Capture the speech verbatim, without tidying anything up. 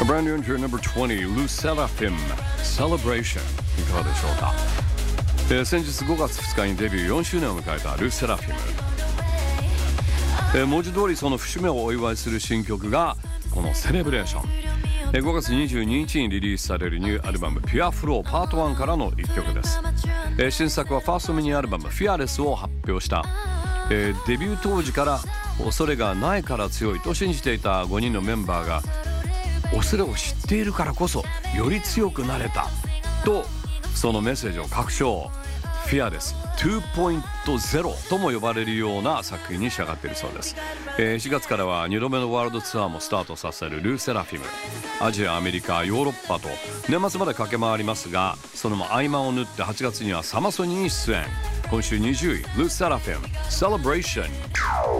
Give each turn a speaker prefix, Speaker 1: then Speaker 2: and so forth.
Speaker 1: brand new entry number twenty, Lou Serafim, Celebration いかがでしょうか。えー、先日ごがつふつかにデビューよんしゅうねんを迎えたル・セラフィム、えー、文字通りその節目をお祝いする新曲がこのセレブレーション、えー、ごがつにじゅうににちにリリースされるニューアルバム Pure Flow Part ワンからのいっきょくです。えー、新作はファーストミニアルバム Fearless を発表した、えー、デビュー当時から恐れがないから強いと信じていたごにんのメンバーが恐れを知っているからこそより強くなれたとそのメッセージを確証。Fearless にてんゼロ とも呼ばれるような作品に仕上がっているそうです。えー、しがつからはにどめのワールドツアーもスタートさせるル・セラフィム。アジア、アメリカ、ヨーロッパと年末まで駆け回りますが、その合間を縫ってはちがつにはサマソニに出演。今週にじゅうい、ル・セラフィム Celebration。